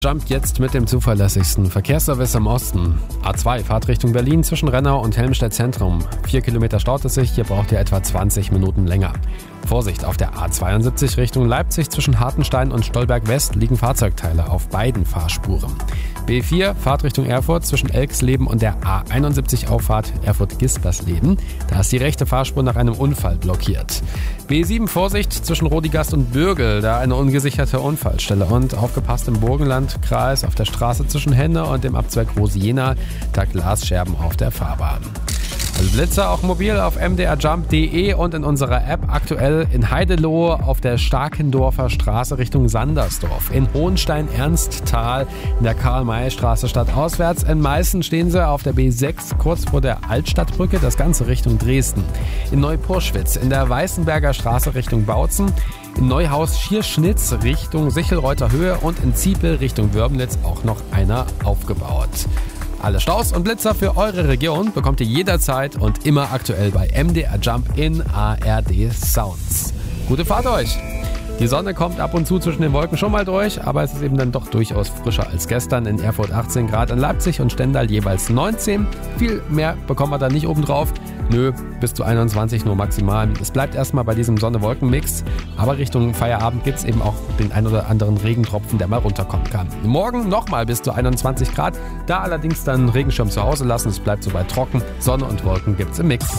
Jump jetzt mit dem zuverlässigsten Verkehrsservice im Osten. A2, Fahrt Richtung Berlin zwischen Rennau und Helmstedt Zentrum. 4 Kilometer staut es sich, hier braucht ihr etwa 20 Minuten länger. Vorsicht, auf der A72 Richtung Leipzig zwischen Hartenstein und Stolberg West liegen Fahrzeugteile auf beiden Fahrspuren. B4, Fahrt Richtung Erfurt zwischen Elksleben und der A71 Auffahrt Erfurt-Gispersleben. Da ist die rechte Fahrspur nach einem Unfall blockiert. B7, Vorsicht zwischen Rodigast und Bürgel, da eine ungesicherte Unfallstelle. Und aufgepasst im Burgenlandkreis auf der Straße zwischen Henne und dem Abzweig Rosjena, da Glasscherben auf der Fahrbahn. Also Blitzer auch mobil auf mdrjump.de und in unserer App aktuell in Heidelohe auf der Starkendorfer Straße Richtung Sandersdorf, in Hohenstein-Ernsthal in der Karl-May-Straße stadtauswärts. In Meißen stehen sie auf der B6 kurz vor der Altstadtbrücke, das Ganze Richtung Dresden. In Neupurschwitz in der Weißenberger Straße Richtung Bautzen, in Neuhaus-Schierschnitz Richtung Sichelreuther Höhe und in Ziepel Richtung Würmlitz auch noch einer aufgebaut. Alle Staus und Blitzer für eure Region bekommt ihr jederzeit und immer aktuell bei MDR Jump in ARD Sounds. Gute Fahrt euch! Die Sonne kommt ab und zu zwischen den Wolken schon mal durch, aber es ist eben dann doch durchaus frischer als gestern. In Erfurt 18 Grad, in Leipzig und Stendal jeweils 19. Viel mehr bekommen wir da nicht obendrauf. Nö, bis zu 21 nur maximal. Es bleibt erstmal bei diesem Sonne-Wolken-Mix, aber Richtung Feierabend gibt es eben auch den ein oder anderen Regentropfen, der mal runterkommen kann. Morgen nochmal bis zu 21 Grad, da allerdings dann Regenschirm zu Hause lassen. Es bleibt soweit trocken. Sonne und Wolken gibt's im Mix.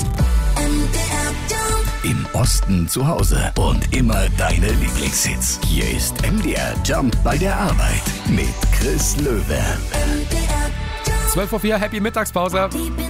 Im Osten zu Hause und immer deine Lieblingshits. Hier ist MDR Jump bei der Arbeit mit Chris Löwe. 12:04 Uhr, Happy Mittagspause.